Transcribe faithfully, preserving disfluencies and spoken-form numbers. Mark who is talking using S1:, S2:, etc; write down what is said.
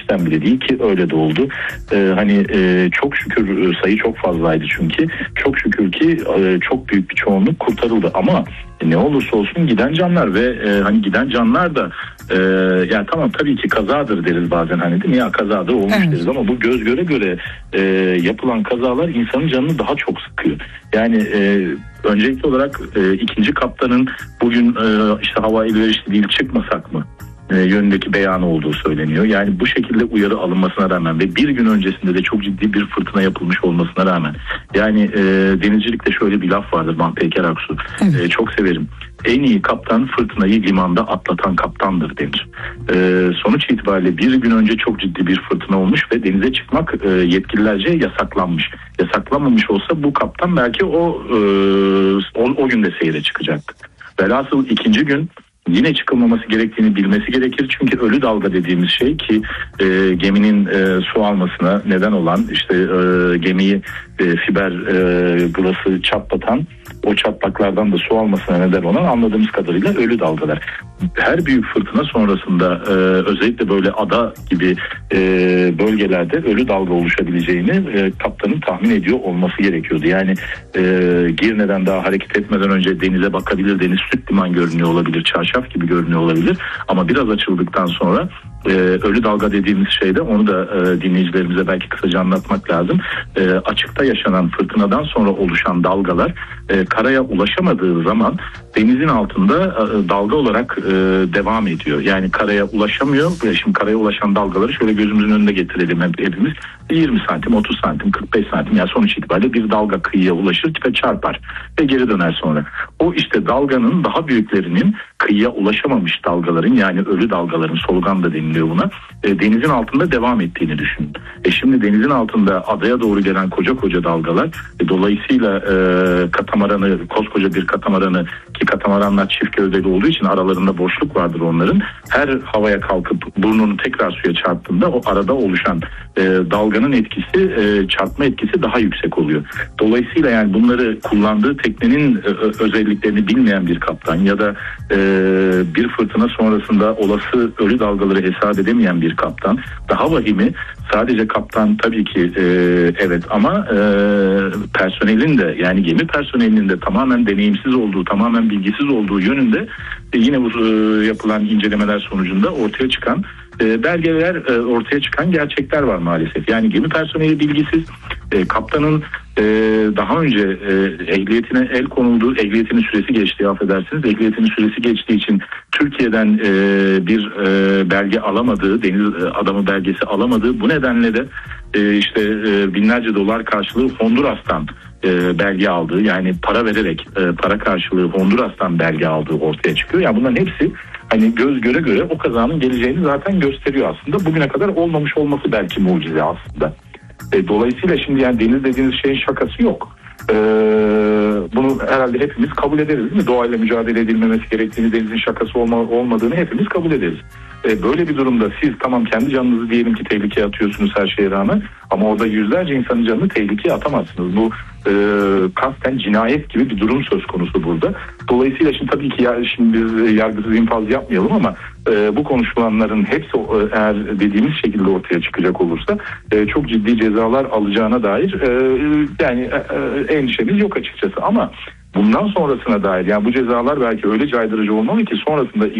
S1: sistem bile değil ki öyle de oldu. Ee, hani e, çok şükür sayı çok fazlaydı çünkü. Çok şükür ki e, çok büyük bir çoğunluk kurtarıldı ama ne olursa olsun giden canlar ve e, hani giden canlar da e, yani tamam tabii ki kazadır deriz bazen, hani değil mi ya, kazadır olmuş
S2: evet.
S1: deriz ama bu göz göre göre e, yapılan kazalar insanın canını daha çok sıkıyor. Yani e, öncelikli olarak e, ikinci kaptanın bugün e, işte hava elverişli değil çıkmasak mı E, yönündeki beyanı olduğu söyleniyor. Yani bu şekilde uyarı alınmasına rağmen ve bir gün öncesinde de çok ciddi bir fırtına yapılmış olmasına rağmen, yani e, denizcilikte şöyle bir laf vardır, Mahmut Peker Aksu, evet. e, çok severim. En iyi kaptan fırtınayı limanda atlatan kaptandır denir. E, sonuç itibariyle bir gün önce çok ciddi bir fırtına olmuş ve denize çıkmak e, yetkililerce yasaklanmış. Yasaklanmamış olsa bu kaptan belki o e, o, o gün de seyre çıkacaktı. Velhasıl ikinci gün yine çıkılmaması gerektiğini bilmesi gerekir. Çünkü ölü dalga dediğimiz şey ki e, geminin e, su almasına neden olan, işte e, gemiyi e, fiber e, burası çatlatan, o çatlaklardan da su almasına neden olan anladığımız kadarıyla ölü dalgalar. Her büyük fırtına sonrasında e, özellikle böyle ada gibi e, bölgelerde ölü dalga oluşabileceğini e, kaptanın tahmin ediyor olması gerekiyordu. Yani e, Girne'den daha hareket etmeden önce denize bakabilir, deniz süt liman görünüyor olabilir, çarşaf gibi görünüyor olabilir ama biraz açıldıktan sonra Ee, ölü dalga dediğimiz şeyde, onu da e, dinleyicilerimize belki kısaca anlatmak lazım. E, açıkta yaşanan fırtınadan sonra oluşan dalgalar e, karaya ulaşamadığı zaman denizin altında e, dalga olarak e, devam ediyor. Yani karaya ulaşamıyor. Şimdi karaya ulaşan dalgaları şöyle gözümüzün önünde getirelim hepimiz. yirmi santim, otuz santim, kırk beş santim, yani sonuç itibariyle bir dalga kıyıya ulaşır ve çarpar ve geri döner sonra. O işte dalganın daha büyüklerinin, kıyıya ulaşamamış dalgaların, yani ölü dalgaların, solugan da deniliyor buna, e, denizin altında devam ettiğini düşünün. E şimdi denizin altında adaya doğru gelen koca koca dalgalar e, dolayısıyla e, katamaranı, koskoca bir katamaranı, ki katamaranlar çift gövdeli olduğu için aralarında boşluk vardır onların, her havaya kalkıp burnunu tekrar suya çarptığında o arada oluşan e, dalganın etkisi, e, çarpma etkisi daha yüksek oluyor. Dolayısıyla yani bunları kullandığı teknenin e, özelliklerini bilmeyen bir kaptan ya da e, bir fırtına sonrasında olası ölü dalgaları hesap edemeyen bir kaptan, daha vahimi sadece kaptan tabii ki e, evet ama e, personelin de, yani gemi personelinin de tamamen deneyimsiz olduğu, tamamen bilgisiz olduğu yönünde e, yine bu e, yapılan incelemeler sonucunda ortaya çıkan e, belgeler, e, ortaya çıkan gerçekler var maalesef. Yani gemi personeli bilgisiz, e, kaptanın e, daha önce e, ehliyetine el konulduğu, ehliyetinin süresi geçti, affedersiniz, ehliyetinin süresi geçtiği için Türkiye'den e, bir e, belge alamadığı, deniz adamı belgesi alamadığı, bu nedenle de e, işte e, binlerce dolar karşılığı Honduras'tan e, belge aldığı, yani para vererek e, para karşılığı Honduras'tan belge aldığı ortaya çıkıyor. Yani bunların hepsi hani göz göre göre o kazanın geleceğini zaten gösteriyor aslında. Bugüne kadar olmamış olması belki mucize aslında. E, dolayısıyla şimdi yani deniz dediğiniz şeyin şakası yok. Ee, bunu herhalde hepimiz kabul ederiz değil mi? Doğayla mücadele edilmemesi gerektiğini, denizin şakası olma, olmadığını hepimiz kabul ederiz. Ee, böyle bir durumda siz tamam kendi canınızı diyelim ki tehlikeye atıyorsunuz her şeye rağmen, ama orada yüzlerce insanın canını tehlikeye atamazsınız. Bu e, kasten cinayet gibi bir durum söz konusu burada. Dolayısıyla şimdi tabii ki ya, şimdi biz yargısız infaz yapmayalım ama e, bu konuşulanların hepsi e, eğer dediğimiz şekilde ortaya çıkacak olursa e, çok ciddi cezalar alacağına dair e, yani e, e, endişemiz yok açıkçası. Ama bundan sonrasına dair, yani bu cezalar belki öyle caydırıcı olmalı ki sonrasında